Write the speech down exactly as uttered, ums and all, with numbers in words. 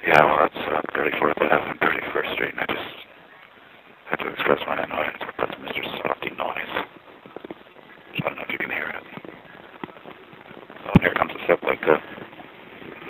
Yeah, well, that's uh, thirty-fourth Avenue and thirty-first Street, and I just had to express my annoyance with that Mister Softy noise. I don't know if you can hear it. Oh, here comes a step like that.